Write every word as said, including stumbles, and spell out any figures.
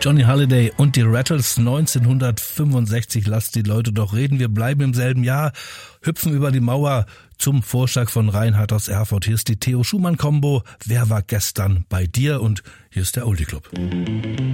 Johnny Hallyday und die Rattles neunzehnhundertfünfundsechzig. Lasst die Leute doch reden. Wir bleiben im selben Jahr, hüpfen über die Mauer zum Vorschlag von Reinhard aus Erfurt. Hier ist die Theo Schumann Combo. Wer war gestern bei dir? Und hier ist der Oldie Club.